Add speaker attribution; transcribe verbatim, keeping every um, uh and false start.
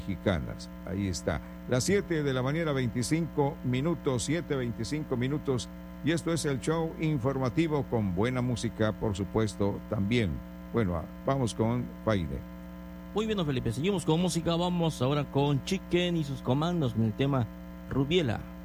Speaker 1: mexicanas. Ahí está. Las siete de la mañana, veinticinco minutos, siete, veinticinco minutos. Y esto es el show informativo con buena música, por supuesto, también. Bueno, vamos con Faide.
Speaker 2: Muy bien, don Felipe, seguimos con música. Vamos ahora con Chicken y sus comandos con el tema Rubiela.